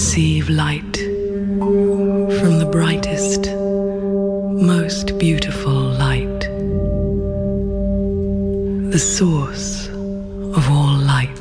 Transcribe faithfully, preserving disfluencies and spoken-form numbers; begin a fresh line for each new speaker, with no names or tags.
receive light from the brightest, most beautiful light, the source of all light.